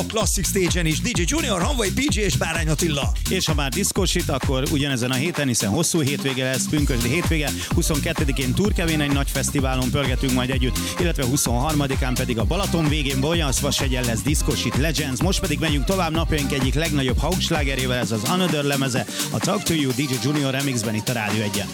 A Classic Stage-en is DJ Junior, Hanvai PJ és Bárány Attila. És ha már diszkósít, akkor ugyanezen a héten, hiszen hosszú hétvége lesz, pünkösdi hétvége, 22-én Turkevén egy nagy fesztiválon pörgetünk majd együtt, illetve 23-án pedig a Balaton végén Bolyans-Vashegyen lesz Diszkósít Legends. Most pedig megyünk tovább napjaink egyik legnagyobb house slágerével, ez az Another lemeze, a Talk to You DJ Junior remixben itt a Rádió 1-en.